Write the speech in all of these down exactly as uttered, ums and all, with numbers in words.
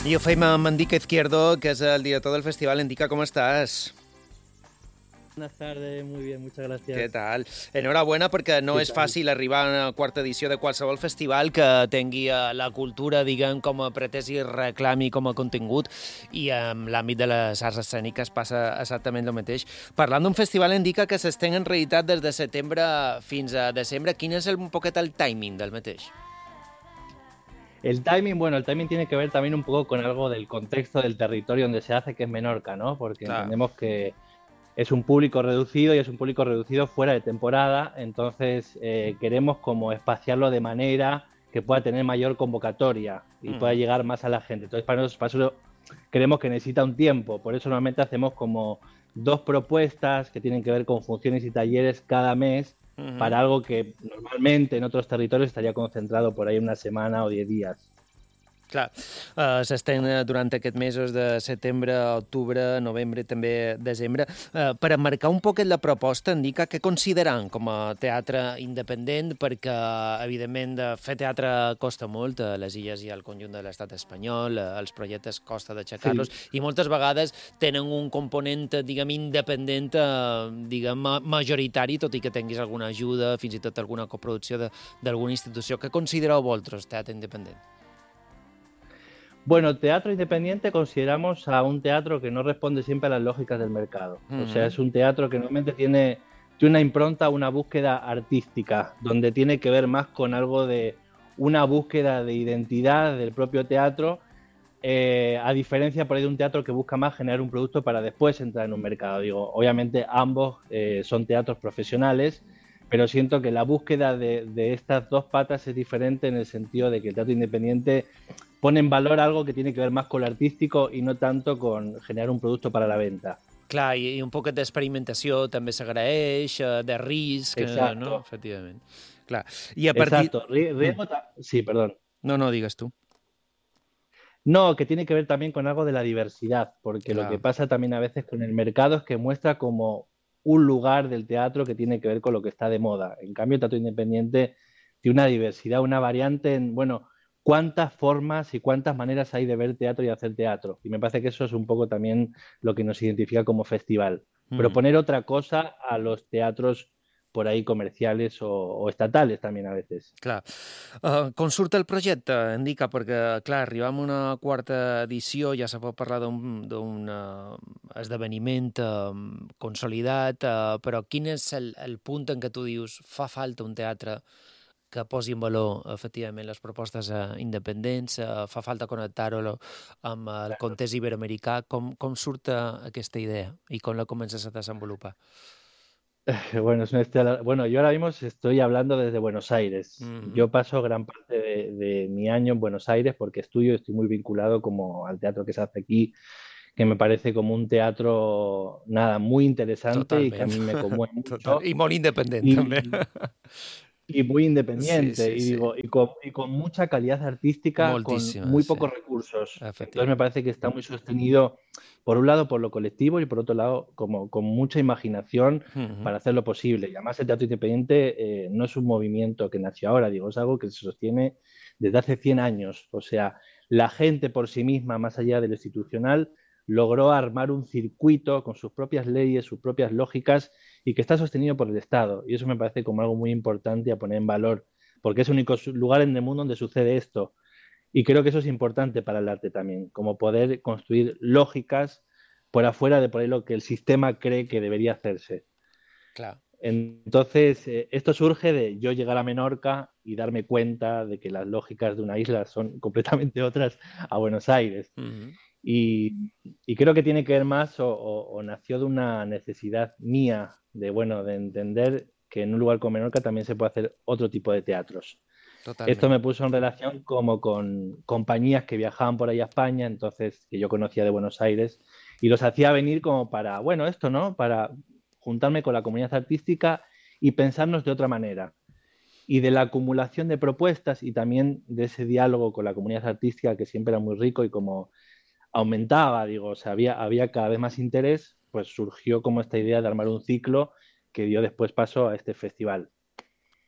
I ho fem amb Endica Izquierdo, que és el director del festival. Endica, com estàs? Buenas tardes, muy bien, muchas gracias. Què tal? Enhorabona, perquè no és fàcil arribar a una quarta edició de qualsevol festival que tingui la cultura, diguem, com a pretès i reclami com a contingut, i en l'àmbit de les arts escèniques passa exactament el mateix. Parlant d'un festival, Endica, que s'estén en realitat des de setembre fins a desembre, quin és el, un poquet el timing del mateix? El timing, bueno, el timing tiene que ver también un poco con algo del contexto del territorio donde se hace, que es Menorca, ¿no? Porque claro, entendemos que es un público reducido y es un público reducido fuera de temporada, entonces eh, queremos como espaciarlo de manera que pueda tener mayor convocatoria y mm. pueda llegar más a la gente. Entonces para nosotros, para eso creemos que necesita un tiempo, por eso normalmente hacemos como dos propuestas que tienen que ver con funciones y talleres cada mes, uh-huh. para algo que normalmente en otros territorios estaría concentrado por ahí una semana o diez días. Clar, uh, s'estén durant aquests mesos de setembre, octubre, novembre, també desembre. Uh, per emmarcar un poquet la proposta, Endica, què consideran com a teatre independent? Perquè, evidentment, fer teatre costa molt. A les illes i al conjunt de l'estat espanyol, els projectes costa d'aixecar-los, sí. I moltes vegades tenen un component, diguem, independent, uh, diguem, majoritari, tot i que tinguis alguna ajuda, fins i tot alguna coproducció d'alguna institució. Què considereu vosaltres, teatre independent? Bueno, teatro independiente consideramos a un teatro que no responde siempre a las lógicas del mercado. Uh-huh. O sea, es un teatro que normalmente tiene, tiene una impronta, una búsqueda artística, donde tiene que ver más con algo de una búsqueda de identidad del propio teatro, eh, a diferencia por ahí de un teatro que busca más generar un producto para después entrar en un mercado. Digo, obviamente ambos eh, son teatros profesionales, pero siento que la búsqueda de, de estas dos patas es diferente en el sentido de que el teatro independiente pone en valor algo que tiene que ver más con lo artístico y no tanto con generar un producto para la venta. Clar, i un poquet d'experimentació també s'agraeix, de risc, exacto. No? Efectivament. Clar. I a partir... Exacto. Riesgo ta... Sí, perdón. No, no, digues tú. No, que tiene que ver también con algo de la diversidad, porque claro, lo que pasa también a veces con el mercado es que muestra como un lugar del teatro que tiene que ver con lo que está de moda. En cambio, el teatro independiente tiene una diversidad, una variante en, bueno, cuántas formas y cuántas maneras hay de ver teatro y hacer teatro. Y me parece que eso es un poco también lo que nos identifica como festival. Mm. Proponer otra cosa a los teatros por ahí comerciales o, o estatales també a veces. Clar. Uh, com surt el projecte, Endica? Perquè, clar, arribar a una quarta edició, ja se pot parlar d'un uh, esdeveniment uh, consolidat, uh, però quin és el, el punt en què tu dius fa falta un teatre que posi en valor, efectivament, les propostes uh, independents, uh, fa falta connectar-ho amb el context iberoamericà. Com, com surt uh, aquesta idea i com la comences a desenvolupar? Bueno, es una historia... bueno, yo ahora mismo estoy hablando desde Buenos Aires. Uh-huh. Yo paso gran parte de, de mi año en Buenos Aires porque estudio, estoy muy vinculado como al teatro que se hace aquí, que me parece como un teatro, nada, muy interesante. Totalmente. Y que a mí me conmueve mucho. Total. Y muy independiente también. Y muy independiente, sí, sí, y, digo, sí. y, con, y con mucha calidad artística, Moltísima, con muy pocos sí. recursos. Entonces me parece que está muy sostenido, por un lado, por lo colectivo y por otro lado, como con mucha imaginación uh-huh. para hacer lo posible. Y además el teatro independiente eh, no es un movimiento que nació ahora, digo, es algo que se sostiene desde hace cien años. O sea, la gente por sí misma, más allá de lo institucional, logró armar un circuito con sus propias leyes, sus propias lógicas y que está sostenido por el Estado. Y eso me parece como algo muy importante a poner en valor, porque es el único lugar en el mundo donde sucede esto. Y creo que eso es importante para el arte también, como poder construir lógicas por afuera de por ahí lo que el sistema cree que debería hacerse. Claro. Entonces, eh, esto surge de yo llegar a Menorca y darme cuenta de que las lógicas de una isla son completamente otras a Buenos Aires. Uh-huh. Y, y creo que tiene que ver más o, o, o nació de una necesidad mía de, bueno, de entender que en un lugar como Menorca también se puede hacer otro tipo de teatros. Totalmente. Esto me puso en relación como con compañías que viajaban por ahí a España, entonces que yo conocía de Buenos Aires, y los hacía venir como para, bueno, esto, ¿no? Para juntarme con la comunidad artística y pensarnos de otra manera. Y de la acumulación de propuestas y también de ese diálogo con la comunidad artística que siempre era muy rico y como aumentaba, digo, o sea, había, había cada vez más interés, pues surgió como esta idea de armar un ciclo que dio después paso a este festival.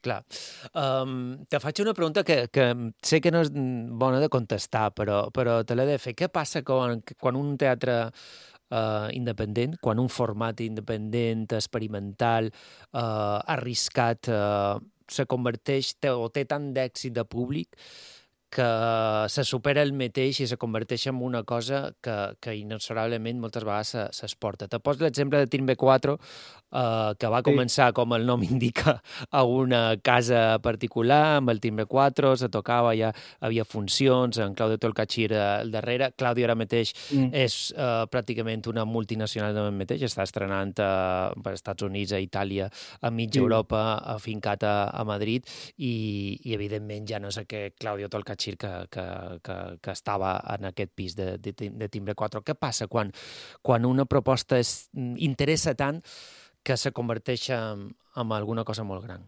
Clar. Um, te faig una pregunta que, que sé que no és bona de contestar, però, però te l'he de fer. Què passa quan, quan un teatre uh, independent, quan un format independent, experimental, uh, arriscat, uh, se converteix té, o té tant d'èxit de públic que se supera el mateix i se converteix en una cosa que, que inexorablement moltes vegades s'exporta. Te poso l'exemple de Timbre quatre, eh, que va començar, com el nom indica, a una casa particular, amb el Timbre quatre, se tocava, ja havia funcions, en Claudio Tolcachir al darrere. Claudio ara mateix mm. és eh, pràcticament una multinacional de mateix, està estrenant a, per Estats Units, a Itàlia, a mitja sí. Europa, afincat a, a Madrid, i, i evidentment ja no sé què Claudio Tolcachir Que, que, que, que estava en aquest pis de, de, de Timbre quatre. Què passa quan, quan una proposta es, interessa tant que se converteix en, en alguna cosa molt gran?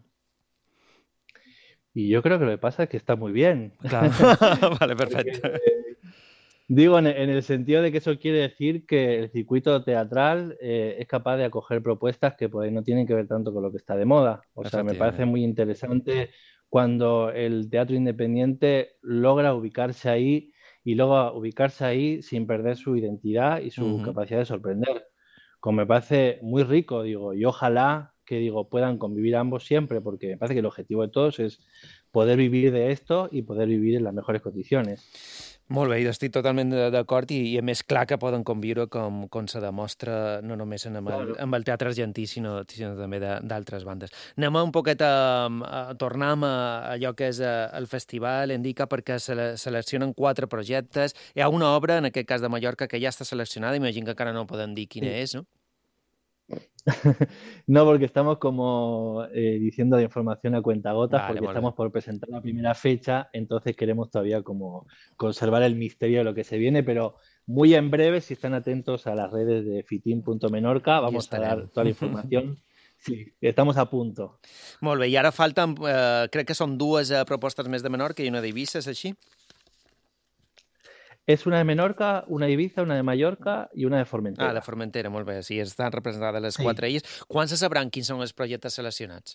Y yo creo que lo que pasa es que está muy bien. Claro. Vale, perfecto. Porque, digo, en, en el sentido de que eso quiere decir que el circuito teatral eh, es capaz de acoger propuestas que pues, no tienen que ver tanto con lo que está de moda. O sea, me parece muy interesante cuando el teatro independiente logra ubicarse ahí y logra ubicarse ahí sin perder su identidad y su uh-huh. capacidad de sorprender. Como me parece muy rico, digo, y ojalá que digo puedan convivir ambos siempre, porque me parece que el objetivo de todos es poder vivir de esto y poder vivir en las mejores condiciones. Molt bé, estic totalment d'acord i, i a més clar que poden conviure com, com se demostra no només en amb, el, amb el teatre argentí, sinó, sinó també d'altres bandes. Anem un poquet a, a tornar a allò que és el festival, Indica, perquè se, seleccionen quatre projectes. Hi ha una obra, en aquest cas de Mallorca, que ja està seleccionada, imagino que encara no poden dir quina sí. és, no? No, porque estamos como eh, diciendo de información a cuentagotas, vale, porque estamos bien. por presentar la primera fecha, entonces queremos todavía como conservar el misterio de lo que se viene, pero muy en breve, si están atentos a las redes de fitin punto menorca, vamos a dar toda la información. Sí, estamos a punto. Molt bé, i ara falten, eh, crec que són dues eh, propostes més de Menorca i una d'Eivissa, és així? És una de Menorca, una de Ibiza, una de Mallorca i una de Formentera. Ah, de Formentera, molt bé. Sí, estan representades les sí. quatre illes. Quan se sabran quins són els projectes seleccionats?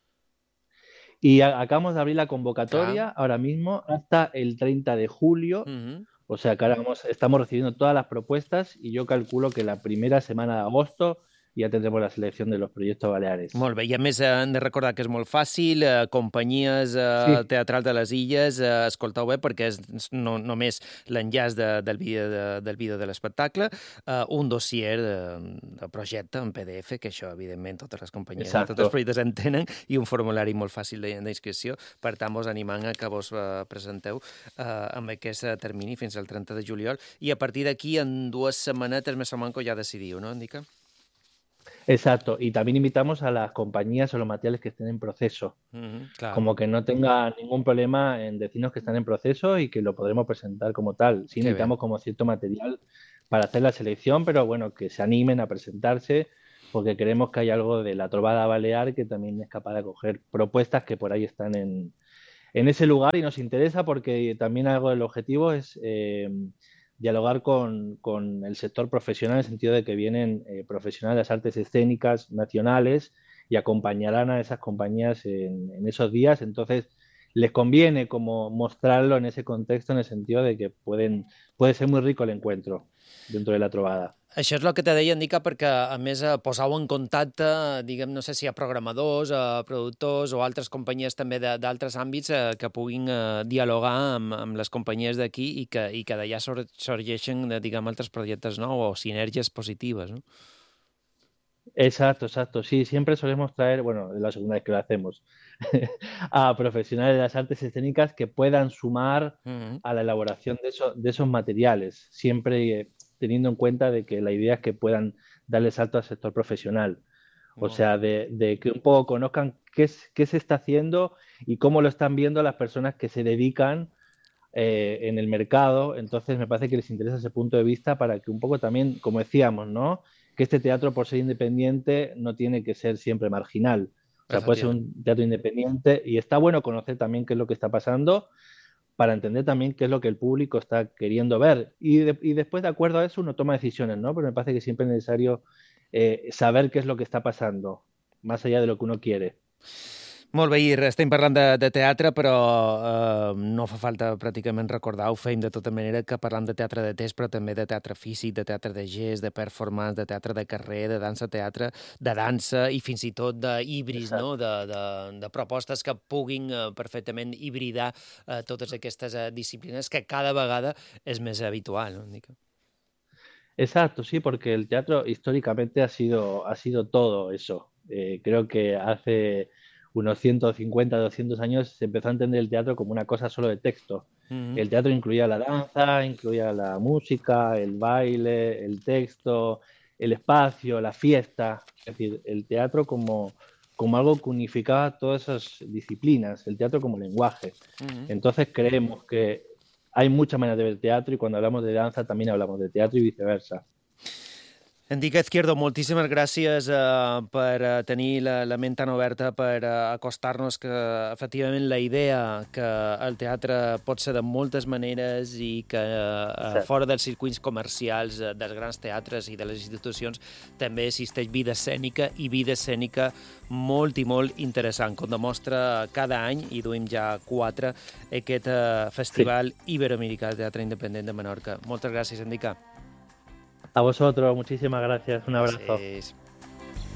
Y acabamos de abrir la convocatoria ah. ahora mismo hasta el treinta de julio. Uh-huh. O sea que ahora vamos, estamos recibiendo todas las propuestas y yo calculo que la primera semana de agosto ja tindrem la selecció de los proyectos baleares. Molt bé, i a més hem de recordar que és molt fàcil, eh, companyies eh, sí. teatrals de les illes, eh, escolteu bé, perquè és no, només l'enllaç de, del vídeo de, del vídeo de l'espectacle, eh, un dossier de, de projecte en P D F, que això, evidentment, totes les companyies, Exacto. tots els projectes en tenen, i un formulari molt fàcil d'inscripció. Per tant, vos animant a que vos eh, presenteu eh, amb aquest termini fins al trenta de juliol, i a partir d'aquí, en dues setmanetes més o menys, ja decidiu, no, Indica? Exacto, y también invitamos a las compañías o los materiales que estén en proceso, uh-huh, claro. como que no tenga ningún problema en decirnos que están en proceso y que lo podremos presentar como tal. Sí, Qué necesitamos bien. como cierto material para hacer la selección, pero bueno, que se animen a presentarse porque creemos que hay algo de la trovada balear que también es capaz de acoger propuestas que por ahí están en, en ese lugar y nos interesa porque también algo del objetivo es... Eh, dialogar con, con el sector profesional en el sentido de que vienen eh, profesionales de las artes escénicas nacionales y acompañarán a esas compañías en, en esos días. Entonces, les conviene como mostrarlo en ese contexto, en el sentido de que pueden, puede ser muy rico el encuentro dentro de la trobada. Això és el que te deia, Indica, perquè, a més, posau en contacte, diguem, no sé si hi ha programadors, eh, productors o altres companyies també d'altres àmbits eh, que puguin eh, dialogar amb, amb les companyies d'aquí i que, i que d'allà sor sorgeixen, diguem, altres projectes nous o sinergies positives, no? Exacto, exacto. Sí, siempre solemos traer, bueno, es la segunda vez que lo hacemos, a profesionales de las artes escénicas que puedan sumar uh-huh. a la elaboración de, eso, de esos materiales. Siempre... Eh, teniendo en cuenta de que la idea es que puedan darle salto al sector profesional. O sea, de, de que un poco conozcan qué, es, qué se está haciendo y cómo lo están viendo las personas que se dedican eh, en el mercado. Entonces, me parece que les interesa ese punto de vista para que un poco también, como decíamos, ¿no? Que este teatro, por ser independiente, no tiene que ser siempre marginal. O sea, puede ser un teatro independiente y está bueno conocer también qué es lo que está pasando para entender también qué es lo que el público está queriendo ver. Y, de, y después, de acuerdo a eso, uno toma decisiones, ¿no? Pero me parece que siempre es necesario eh, saber qué es lo que está pasando, más allá de lo que uno quiere. Molt bé, Ir, estem parlant de, de teatre, però eh, no fa falta pràcticament recordar, ho fem de tota manera, que parlam de teatre de test, però també de teatre físic, de teatre de gest, de performance, de teatre de carrer, de dansa-teatre, de dansa i fins i tot d'híbrids, no? de, de, de propostes que puguin eh, perfectament hibridar eh, totes aquestes eh, disciplines, que cada vegada és més habitual, no? Dic. Exacto, sí, porque el teatro históricamente ha sido, ha sido todo eso. Eh, creo que hace unos ciento cincuenta, doscientos años se empezó a entender el teatro como una cosa solo de texto. Uh-huh. El teatro incluía la danza, incluía la música, el baile, el texto, el espacio, la fiesta. Es decir, el teatro como, como algo que unificaba todas esas disciplinas, el teatro como lenguaje. Uh-huh. Entonces creemos que hay muchas maneras de ver teatro y cuando hablamos de danza también hablamos de teatro y viceversa. Enrique Izquierdo, moltíssimes gràcies eh, per uh, tenir la, la ment tan oberta per uh, acostar-nos que, efectivament, la idea que el teatre pot ser de moltes maneres i que uh, sí. fora dels circuits comercials, uh, dels grans teatres i de les institucions, també existeix vida escènica i vida escènica molt i molt interessant, com demostra cada any, i duim ja quatre, aquest uh, Festival sí. Iberoamericà de Teatre Independent de Menorca. Moltes gràcies, Enrique. A vosotros, muchísimas gracias. Un abrazo. Gràcies.